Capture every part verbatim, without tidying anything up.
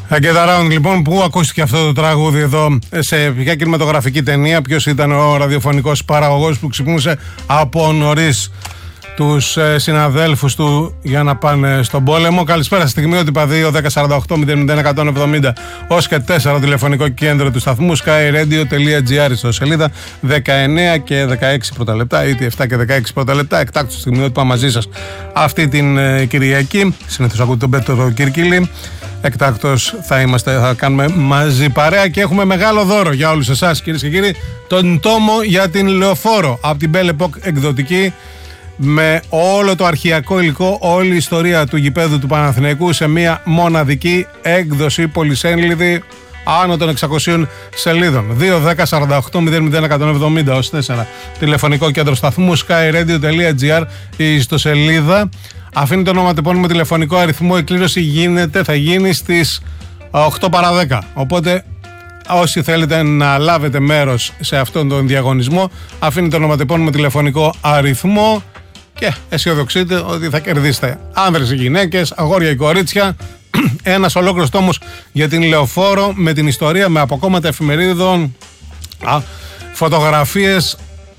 Get Around, λοιπόν, πού ακούστηκε αυτό το τραγούδι εδώ, σε ποια κινηματογραφική ταινία, ποιος ήταν ο ραδιοφωνικός παραγωγός που ξυπνούσε από νωρίς τους συναδέλφους του για να πάνε στον πόλεμο? Καλησπέρα, στιγμιότυπα δύο δέκα σαράντα οκτώ μηδέν μηδέν εκατόν εβδομήντα ως και τέσσερα τηλεφωνικό κέντρο του σταθμού skyradio.gr, στο σελίδα δεκαεννέα και δεκαέξι πρώτα λεπτά, ή επτά και δεκαέξι πρώτα λεπτά. Εκτάκτο στιγμιότυπα μαζί σας αυτή την ε, Κυριακή. Συνήθως ακούτε τον Πέτρο Κυρκίλη. Εκτάκτος θα είμαστε, θα κάνουμε μαζί παρέα και έχουμε μεγάλο δώρο για όλους εσάς, κυρίες και κύριοι, τον τόμο για την Λεωφόρο από την Belle Epoque εκδοτική, με όλο το αρχαιακό υλικό, όλη η ιστορία του γηπέδου του Παναθηναϊκού σε μία μοναδική έκδοση πολυσέλιδη άνω των εξακοσίων σελίδων. δύο δέκα σαράντα οκτώ μηδέν μηδέν εκατόν εβδομήντα ως τέσσερα τηλεφωνικό κέντρο σταθμού skyradio.gr, η ιστοσελίδα. Αφήνει το ονοματεπώνυμο, τηλεφωνικό αριθμό. Η κλήρωση γίνεται, θα γίνει στις οκτώ παρά δέκα. Οπότε όσοι θέλετε να λάβετε μέρος σε αυτόν τον διαγωνισμό, αφήνει το ονοματεπώνυμο, τηλεφωνικό αριθμό και αισιοδοξείτε ότι θα κερδίσετε, άνδρες ή γυναίκες, αγόρια ή κορίτσια, ένας ολόκληρος τόμος για την Λεωφόρο, με την ιστορία, με αποκόμματα εφημερίδων, α, φωτογραφίες,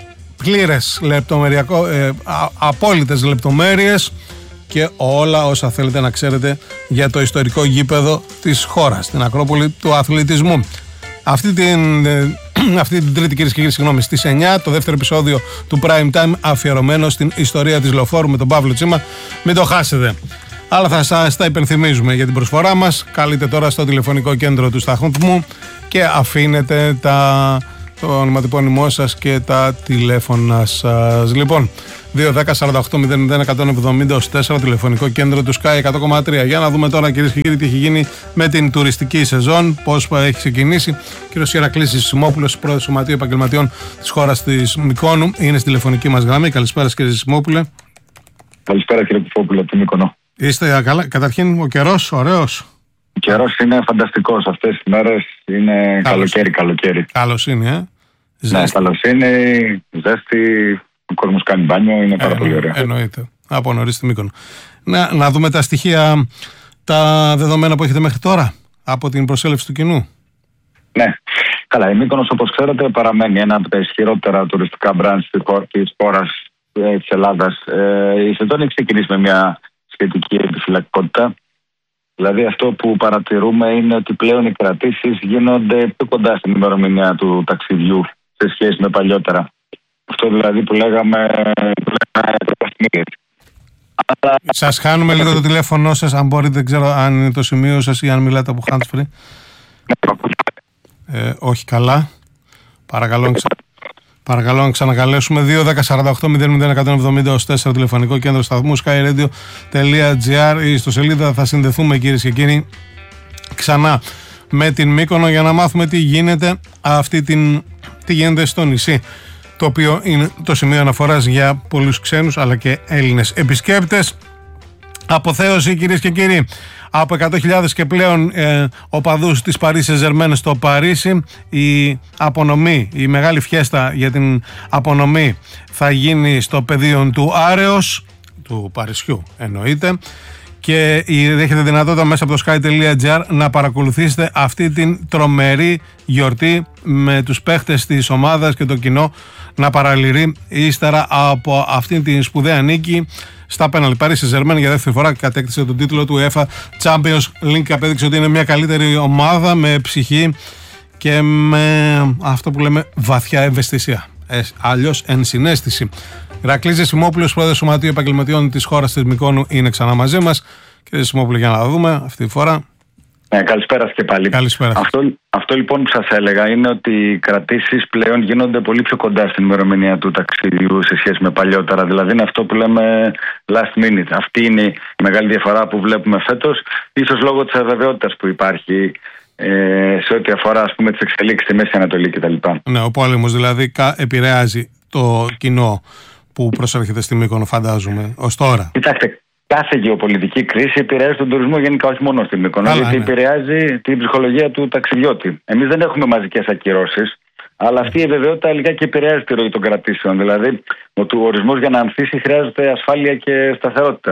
πλήρες λεπτομεριακό, ε, α, απόλυτες λεπτομέρειες και όλα όσα θέλετε να ξέρετε για το ιστορικό γήπεδο της χώρας, την Ακρόπολη του αθλητισμού. Αυτή την, αυτή την τρίτη, κυρίες και κύριοι, συγγνώμη, στις εννιά, το δεύτερο επεισόδιο του Prime Time αφιερωμένο στην ιστορία της Λεωφόρου με τον Παύλο Τσίμα. Μην το χάσετε. Αλλά θα σας τα υπενθυμίζουμε για την προσφορά μας. Καλείτε τώρα στο τηλεφωνικό κέντρο του σταθμού και αφήνετε τα, το ονοματεπώνυμό σας και τα τηλέφωνα σας. Λοιπόν, δύο δέκα σαράντα οκτώ μηδέν μηδέν εκατόν εβδομήντα ως τέσσερα τηλεφωνικό κέντρο του Sky εκατό κόμμα τρία. Για να δούμε τώρα, κυρίες και κύριοι, τι έχει γίνει με την τουριστική σεζόν, πώς έχει ξεκινήσει. Κύριος Ηρακλής Σιμόπουλος, πρόεδρος του Σωματείου Επαγγελματιών της χώρας της Μυκόνου, είναι στη τηλεφωνική μας γραμμή. Καλησπέρα, κύριε Σιμόπουλε. Καλησπέρα, κύριε Κουφόπουλε, από την Μύκονο. Είστε καλά? Καταρχήν, ο καιρός, ωραίος. Ο καιρός είναι φανταστικός αυτές τις μέρες. Είναι καλοκαίρι, καλοκαίρι. Καλοσύνη, ε. Ναι, καλοσύνη, ζέστη. Ο κόσμος κάνει μπάνιο, είναι πάρα ε, πολύ ωραίο. Εννοείται. Από νωρίς στη Μύκονο. Να, να δούμε τα στοιχεία, τα δεδομένα που έχετε μέχρι τώρα από την προσέλευση του κοινού. Ναι. Καλά, η Μύκονος, όπως ξέρετε, παραμένει ένα από τα ισχυρότερα τουριστικά μπραντς της χώρας της Ελλάδας. Ε, η σεζόν έχει ξεκινήσει με μια σχετική επιφυλακτικότητα. Δηλαδή, αυτό που παρατηρούμε είναι ότι πλέον οι κρατήσεις γίνονται πιο κοντά στην ημερομηνία του ταξιδιού σε σχέση με παλιότερα. Αυτό δηλαδή που λέγαμε, που λέγαμε Σας χάνουμε λίγο το τηλέφωνο σας, αν μπορείτε, δεν ξέρω αν είναι το σημείο σας ή αν μιλάτε από handsfree. ε, όχι καλά. Παρακαλώ, ξα... Παρακαλώ να ξανακαλέσουμε. δύο δέκα σαράντα οκτώ μηδέν μηδέν εκατόν εβδομήντα ως τέσσερα τηλεφωνικό κέντρο σταθμού skyradio.gr. Η ιστοσελίδα, θα συνδεθούμε, κυρίες και κύριοι, ξανά με την Μύκονο για να μάθουμε τι γίνεται αυτή την... τι γίνεται στο νησί, το οποίο είναι το σημείο αναφοράς για πολλούς ξένους αλλά και Έλληνες επισκέπτες. Αποθέωση, κυρίες και κύριοι, από εκατό χιλιάδες και πλέον ε, οπαδούς της Paris Saint-Germain στο Παρίσι. Η απονομή, η μεγάλη φιέστα για την απονομή θα γίνει στο πεδίο του Άρεος, του Παρισιού εννοείται, και έχετε δυνατότητα μέσα από το sky.gr να παρακολουθήσετε αυτή την τρομερή γιορτή με τους παίχτες της ομάδας και το κοινό να παραλυρεί ύστερα από αυτή την σπουδαία νίκη στα πέναλτι. Paris Saint-Germain για δεύτερη φορά κατέκτησε τον τίτλο του UEFA Champions League και απέδειξε ότι είναι μια καλύτερη ομάδα με ψυχή και με αυτό που λέμε βαθιά ευαισθησία, ε, αλλιώς ενσυναίσθηση. Ηρακλής Σιμόπουλος, πρόεδρος του Σωματείου Επαγγελματιών της χώρας της Μυκόνου, είναι ξανά μαζί μας. Κύριε Σιμόπουλο, για να δούμε αυτή τη φορά. Ναι, καλησπέρα και πάλι. Καλησπέρα. Αυτό, αυτό λοιπόν που σας έλεγα είναι ότι οι κρατήσεις πλέον γίνονται πολύ πιο κοντά στην ημερομηνία του ταξιδιού σε σχέση με παλιότερα. Δηλαδή είναι αυτό που λέμε last minute. Αυτή είναι η μεγάλη διαφορά που βλέπουμε φέτος, ίσως λόγω της αβεβαιότητας που υπάρχει ε, σε ό,τι αφορά, ας πούμε, τις εξελίξεις στη Μέση Ανατολή κτλ. Ναι, ο πόλεμος δηλαδή επηρεάζει το κοινό που προσέρχεται στη Μύκονο, φαντάζομαι, ως τώρα. Κοιτάξτε, κάθε γεωπολιτική κρίση επηρεάζει τον τουρισμό γενικά, όχι μόνο στη Μύκονο, Καλά, γιατί ναι. επηρεάζει την ψυχολογία του ταξιδιώτη. Εμείς δεν έχουμε μαζικές ακυρώσεις, αλλά αυτή η βεβαιότητα λιγάκι επηρεάζει τη ροή των κρατήσεων. Δηλαδή, ο τουρισμός για να ανθίσει χρειάζεται ασφάλεια και σταθερότητα.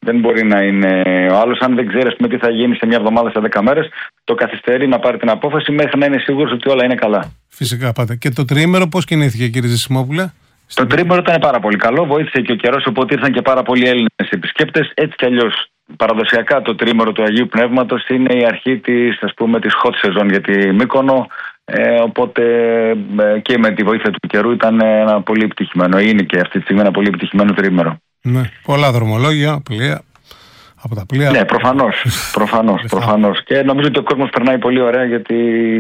Δεν μπορεί να είναι ο άλλος, αν δεν ξέρει τι θα γίνει σε μια εβδομάδα, σε δέκα μέρες, το καθυστερεί να πάρει την απόφαση μέχρι να είναι σίγουρος ότι όλα είναι καλά. Φυσικά πάτε. Και το τρίμερο πώς κινήθηκε, κύριε Ζησιμόπουλε? Το τρίμερο ήταν πάρα πολύ καλό, βοήθησε και ο καιρός, οπότε ήρθαν και πάρα πολλοί Έλληνες επισκέπτες. Έτσι κι αλλιώς, παραδοσιακά το τρίμερο του Αγίου Πνεύματος είναι η αρχή της, ας πούμε, της hot season για τη Μύκονο. Ε, οπότε ε, και με τη βοήθεια του καιρού ήταν ένα πολύ επιτυχημένο. Είναι και αυτή τη στιγμή ένα πολύ επιτυχημένο τρίμερο. Ναι, πολλά δρομολόγια, πλοία. Από τα πλοία. Ναι, προφανώς. προφανώς, προφανώς. Και νομίζω ότι ο κόσμος περνάει πολύ ωραία, γιατί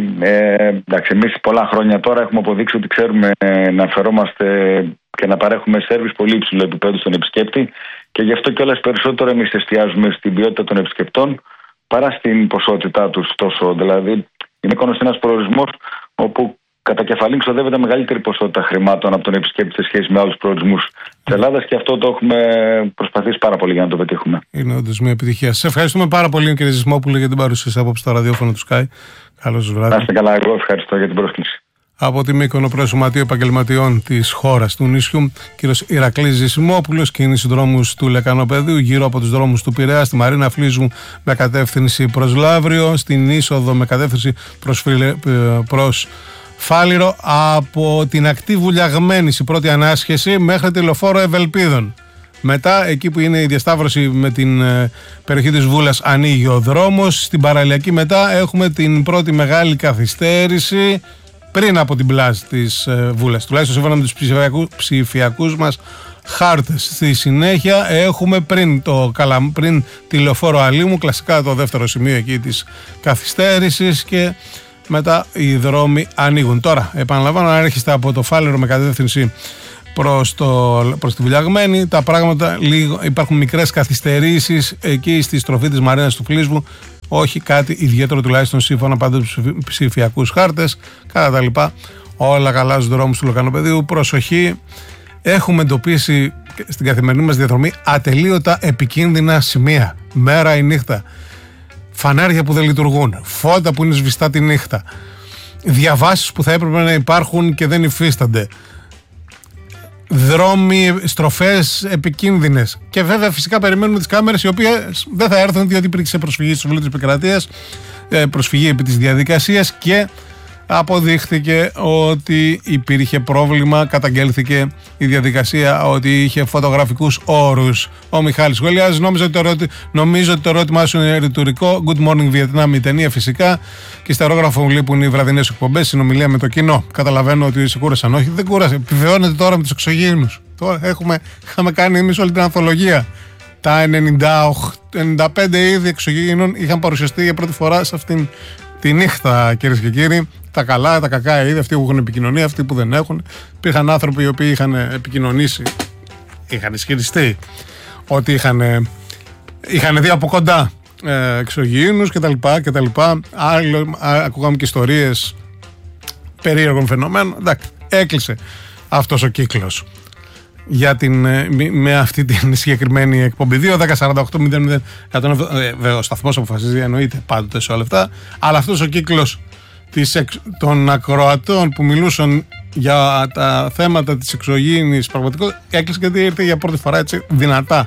ε, εντάξει, εμείς πολλά χρόνια τώρα έχουμε αποδείξει ότι ξέρουμε να φερόμαστε και να παρέχουμε σέρβις πολύ υψηλού επίπεδου στον επισκέπτη, και γι' αυτό κιόλας περισσότερο εμείς εστιάζουμε στην ποιότητα των επισκεπτών παρά στην ποσότητά τους τόσο. Δηλαδή, η Μύκονος είναι ένας προορισμός όπου κατά κεφαλήν ξοδεύεται μεγαλύτερη ποσότητα χρημάτων από τον επισκέπτη σε σχέση με άλλους προορισμούς της Ελλάδας, και αυτό το έχουμε προσπαθήσει πάρα πολύ για να το πετύχουμε. Είναι όντως μια επιτυχία. Σας ευχαριστούμε πάρα πολύ, κύριε Ζησιμόπουλε, για την παρουσία σας απόψε στο ραδιόφωνο του Sky. Καλώς βράδυ. Να είστε καλά, εγώ ευχαριστώ για την πρόσκληση. Από τη Μύκονο, πρώην Σωματείο Επαγγελματιών της χώρας του νησιού, κύριος Ηρακλής Ζησιμόπουλος, κίνηση δρόμους του Λεκανοπεδίου, γύρω από τους δρόμους του Πειραιά, στη Μαρίνα Φλίζου με κατεύθυνση προς Λαύριο, στην είσοδο με κατεύθυνση προς, Φιλε, προς Φάληρο, από την ακτή Βουλιαγμένης η πρώτη ανάσχεση μέχρι τη λεωφόρο Ευελπίδων. Μετά, εκεί που είναι η διασταύρωση με την ε, περιοχή της Βούλας, ανοίγει ο δρόμος. Στην παραλιακή μετά έχουμε την πρώτη μεγάλη καθυστέρηση πριν από την πλάζ της ε, Βούλας, τουλάχιστον σύμφωνα με τους ψηφιακού, ψηφιακούς μας χάρτες. Στη συνέχεια έχουμε πριν, το, πριν τη λεωφόρο Αλήμου, κλασικά το δεύτερο σημείο εκεί της καθυστέρησης, και μετά οι δρόμοι ανοίγουν. Τώρα, επαναλαμβάνω, αν έρχεστε από το Φάληρο με κατεύθυνση προς, το, προς τη Βουλιαγμένη, τα πράγματα λίγο, υπάρχουν μικρές καθυστερήσεις εκεί στη στροφή της Μαρίνας του Φλίσβου. Όχι κάτι ιδιαίτερο, τουλάχιστον σύμφωνα πάντα τους ψηφιακούς χάρτες. Κατά τα λοιπά, όλα καλά στους δρόμους του Λεκανοπεδίου. Προσοχή, έχουμε εντοπίσει στην καθημερινή μας διαδρομή ατελείωτα επικίνδυνα σημεία, μέρα ή νύχτα. Φανάρια που δεν λειτουργούν, φώτα που είναι σβηστά τη νύχτα, διαβάσεις που θα έπρεπε να υπάρχουν και δεν υφίστανται, δρόμοι, στροφές επικίνδυνες. Και βέβαια φυσικά περιμένουμε τις κάμερες, οι οποίες δεν θα έρθουν, διότι υπήρξε προσφυγή στο Συμβούλιο της Επικρατείας, προσφυγή επί της διαδικασίας, και αποδείχθηκε ότι υπήρχε πρόβλημα, καταγγέλθηκε η διαδικασία ότι είχε φωτογραφικούς όρους. Ο Μιχάλης σχολιάζει, νομίζω ότι το, ερώτη, νομίζω ότι το ερώτημά σου είναι ρητορικό. Good Morning Vietnam, η ταινία φυσικά, και στα αερόγραφο μου λείπουν οι βραδινές εκπομπές, συνομιλία με το κοινό. Καταλαβαίνω ότι σε κούρασαν. Όχι, δεν κούρασε. Επιβεβαιώνεται τώρα με τους εξωγήινους. Τώρα έχουμε, είχαμε κάνει εμείς όλη την ανθολογία. Τα ενενήντα πέντε είδη εξωγήινων είχαν παρουσιαστεί για πρώτη φορά σε αυτήν τη νύχτα, κυρίες και κύριοι. Τα καλά, τα κακά είδη, αυτοί που έχουν επικοινωνία, αυτοί που δεν έχουν. Υπήρχαν άνθρωποι οι οποίοι είχαν επικοινωνήσει, είχαν ισχυριστεί ότι είχαν, είχαν δει από κοντά ε, εξωγήινους κτλ. κτλ. Άλλο, ακούγαμε και ιστορίες περίεργων φαινομένων. Εντάξει, έκλεισε αυτός ο κύκλος για την, με αυτή την συγκεκριμένη εκπομπή. Δύο δέκα σαράντα οκτώ μηδέν μηδέν εκατόν εβδομήντα. Ο σταθμός αποφασίζει, εννοείται πάντοτε σε όλα αυτά. Αλλά αυτός ο κύκλος της, των ακροατών που μιλούσαν για τα θέματα της εξωγήινης πραγματικότητας έκλεισε, γιατί ήρθε για πρώτη φορά έτσι δυνατά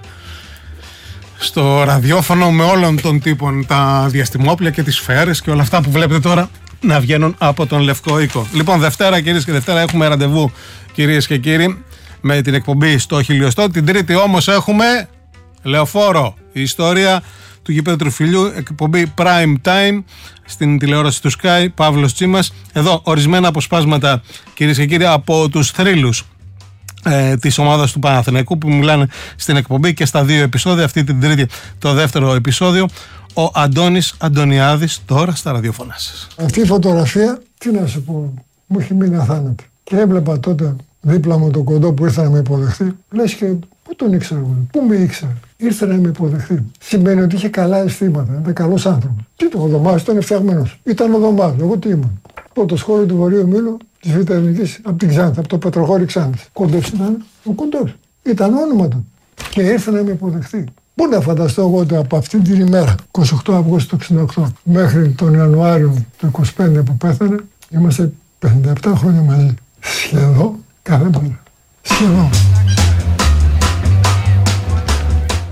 στο ραδιόφωνο, με όλων των τύπων, τα διαστημόπλια και τις σφαίρες και όλα αυτά που βλέπετε τώρα να βγαίνουν από τον Λευκό Οίκο. Λοιπόν, Δευτέρα, κυρίες και Δευτέρα, έχουμε ραντεβού, κυρίες και κύριοι, με την εκπομπή στο χιλιοστό. Την Τρίτη όμως έχουμε Λεωφόρο, η ιστορία του γηπέδου Τριφυλιού, εκπομπή Prime Time στην τηλεόραση του Sky, Παύλος Τσίμας. Εδώ ορισμένα αποσπάσματα, κυρίες και κύριοι, από τους θρύλους ε, της ομάδας του Παναθηναϊκού που μιλάνε στην εκπομπή και στα δύο επεισόδια. Αυτή την Τρίτη το δεύτερο επεισόδιο. Ο Αντώνης Αντωνιάδης τώρα στα ραδιοφωνά σας. Αυτή η φωτογραφία, τι να σου πω, μου έχει μείνει αθάνατη. Και έβλεπα τότε δίπλα μου τον κοντό που ήρθε να με υποδεχθεί. Λες και πού τον ήξερα εγώ, πού με ήξερε. Ήρθε να με υποδεχθεί. Σημαίνει ότι είχε καλά αισθήματα, ήταν καλός άνθρωπος. Τι το, ο Δωμάζος ήταν φτιαγμένος. Ήταν ο Δωμάζος, εγώ τι ήμουν. Πρώτο σχόλιο του Βορείου Μήλου της Β' Εθνικής, από την Ξάνθη, από το Πετροχώρι Ξάνθης. Κοντός ήταν, ο κοντός. Ήταν όνομα του. Και ήρθε να με υποδεχθεί. Πού να φανταστώ εγώ ότι από αυτή την ημέρα, είκοσι οκτώ Αυγούστου του εξήντα οκτώ, μέχρι τον Ιανουάριο του είκοσι πέντε που πέθανε, είμαστε πενήντα επτά χρόνια μαζί. Σχεδόν κάθε μέρα. Σχεδόν.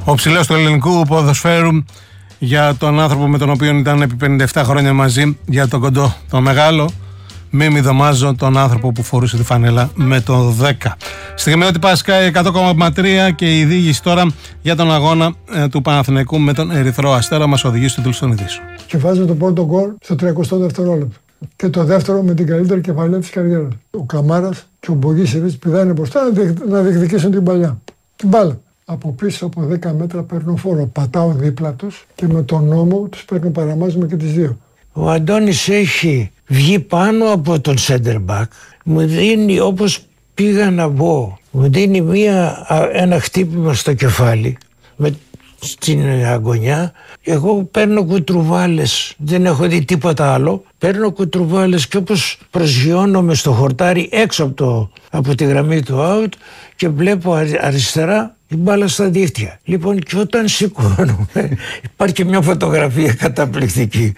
Ο ψηλός του ελληνικού ποδοσφαίρου, για τον άνθρωπο με τον οποίο ήταν επί πενήντα επτά χρόνια μαζί, για τον κοντό, τον μεγάλο Μίμη Δωμάζο, τον άνθρωπο που φορούσε τη φανέλα με το δέκα. Στιγμιότυπα Sky εκατό κόμμα τρία και η διήγηση τώρα για τον αγώνα ε, του Παναθηναϊκού με τον Ερυθρό Αστέρα μας οδηγεί στο τέλος των ειδήσεων. Και βάζει το πρώτο γκολ στο τριακοστό δευτερόλεπτο. Και το δεύτερο με την καλύτερη κεφαλιά της καριέρας. Ο Καμάρας και ο Μπογκίσεβιτς πηδάνε μπροστά να διεκδικήσουν την παλιά. Την μπάλα. Από πίσω από δέκα μέτρα παίρνω φόρο. Πατάω δίπλα τους και με τον νόμο τους παίρνω παραμάζουμε και τις δύο. Ο Αντώνης έχει βγει πάνω από τον center back. Μου δίνει, όπως πήγα να μπω, μου δίνει μία, ένα χτύπημα στο κεφάλι με, στην αγωνιά. Εγώ παίρνω κουτρουβάλες, δεν έχω δει τίποτα άλλο. Παίρνω κουτρουβάλες και όπως προσγειώνομαι στο χορτάρι έξω από, το, από τη γραμμή του out και βλέπω αριστερά η μπάλα στα δίχτυα. Λοιπόν, και όταν σηκώνομαι, υπάρχει και μια φωτογραφία καταπληκτική.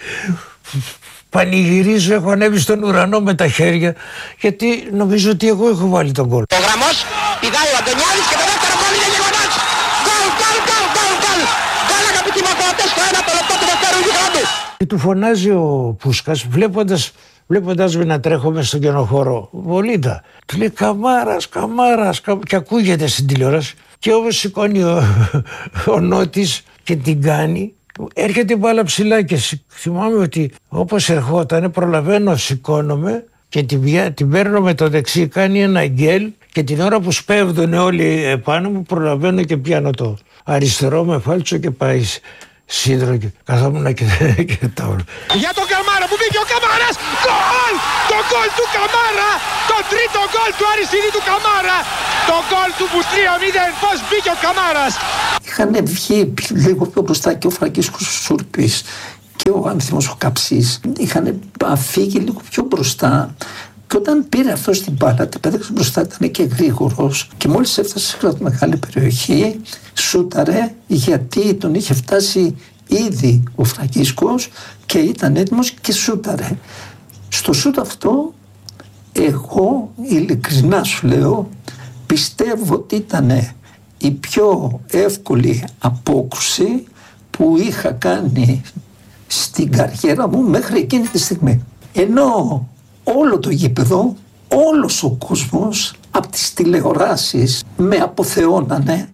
Πανηγυρίζω, έχω ανέβει στον ουρανό με τα χέρια, γιατί νομίζω ότι εγώ έχω βάλει τον γκολ. Ο γραμμός, πηδάει ο Αντωνιάδης και το δεύτερο γκολ είναι γεγονός. Γκολ, γκολ, γκολ, γκολ, γκολ. Γκολ, αγαπητοί μαθηματές, στο ένα το λεπτό του δεύτερου ημιχρόνου. Και του φωνάζει ο Πούσκας, βλέποντας, βλέποντας με να τρέχω μες στον κενοχώρο, Βολίδα. Του λέει Καμάρας, Καμάρας, κα... και ακούγεται στην τηλεόραση. Και όπως σηκώνει ο, ο Νότης και την κάνει, έρχεται η μπάλα ψηλά και θυμάμαι ότι όπως ερχόταν προλαβαίνω, σηκώνομαι και την, την παίρνω με το δεξί, κάνει ένα γκέλ και την ώρα που σπέβδουν όλοι επάνω μου προλαβαίνω και πιάνω το αριστερό με φάλτσο και πάει σίδερο και καθόμουν και, και τα όλα. Για τον Καμάρα που μπήκε ο Καμάρας, γκολ! Το γκολ του Καμάρα, το τρίτο γκολ του αριστερή του Καμάρα, το γκολ του που τρία μηδέν, πώς μπήκε ο Καμάρας. Είχαν βγει λίγο πιο μπροστά και ο Φραγκίσκος Σούρπης και ο Άνθιμος ο Καψής, είχαν φύγει λίγο πιο μπροστά. Και όταν πήρε αυτό την μπάλα, την πέταξε μπροστά, ήταν και γρήγορος. Και μόλις έφτασε σε μεγάλη περιοχή, σούταρε, γιατί τον είχε φτάσει ήδη ο Φραγκίσκος και ήταν έτοιμος και σούταρε. Στο σούτ αυτό, εγώ ειλικρινά σου λέω, πιστεύω ότι ήταν η πιο εύκολη απόκρουση που είχα κάνει στην καριέρα μου μέχρι εκείνη τη στιγμή. Ενώ όλο το γήπεδο, όλος ο κόσμος από τις τηλεοράσεις με αποθεώνανε.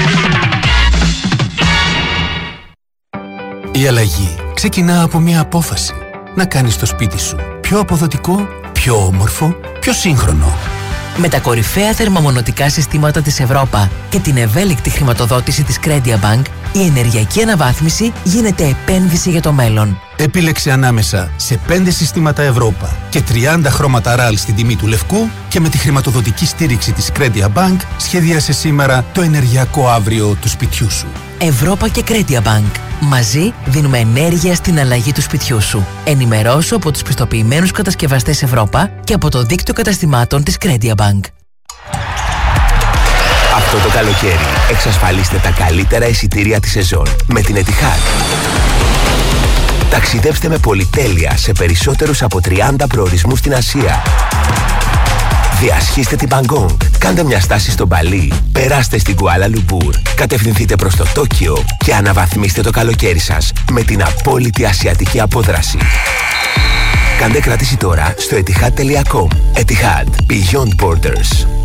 Η αλλαγή ξεκινά από μια απόφαση. Να κάνεις το σπίτι σου πιο αποδοτικό, πιο όμορφο, πιο σύγχρονο. Με τα κορυφαία θερμομονωτικά συστήματα της Ευρώπα και την ευέλικτη χρηματοδότηση της Credia Bank, η ενεργειακή αναβάθμιση γίνεται επένδυση για το μέλλον. Επίλεξε ανάμεσα σε πέντε συστήματα Ευρώπα και τριάντα χρώματα ραλ στην τιμή του λευκού και με τη χρηματοδοτική στήριξη της Credia Bank σχεδίασε σήμερα το ενεργειακό αύριο του σπιτιού σου. Ευρώπα και Credia Bank. Μαζί δίνουμε ενέργεια στην αλλαγή του σπιτιού σου. Ενημερώσου από τους πιστοποιημένους κατασκευαστές Ευρώπα και από το δίκτυο καταστημάτων της Credia Bank. Αυτό το καλοκαίρι εξασφαλίστε τα καλύτερα εισιτήρια της σεζόν με την Etihad. Ταξιδέψτε με πολυτέλεια σε περισσότερους από τριάντα προορισμούς στην Ασία. Διασχίστε την Μπαγκόγκ, κάντε μια στάση στο Μπαλί, περάστε στην Κουάλα Λουμπούρ, κατευθυνθείτε προς το Τόκιο και αναβαθμίστε το καλοκαίρι σας με την απόλυτη ασιατική απόδραση. Κάντε κράτηση τώρα στο etihad τελεία com. Etihad. Beyond Borders.